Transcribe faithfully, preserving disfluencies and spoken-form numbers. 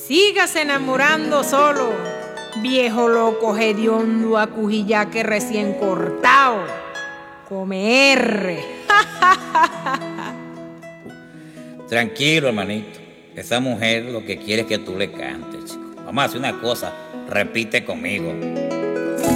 Sígase enamorando solo, viejo loco hediondo acujillaque recién cortado. Come R. Tranquilo, hermanito. Esa mujer lo que quiere es que tú le cantes, chico. Vamos a hacer una cosa. Repite conmigo.